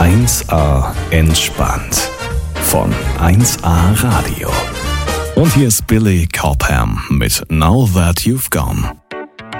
1A entspannt von 1A Radio. Und hier ist Billy Cobham mit Now That You've Gone.